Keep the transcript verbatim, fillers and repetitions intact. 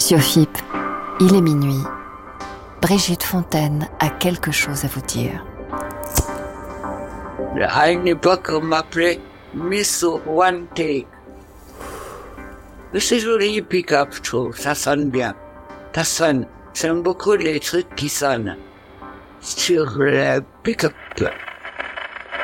Monsieur Phippe, il est minuit. Brigitte Fontaine a quelque chose à vous dire. À une époque, on m'appelait Miss One Take. C'est joli, pick-up, je trouve. Ça sonne bien. Ça sonne. J'aime beaucoup les trucs qui sonnent sur le pick-up.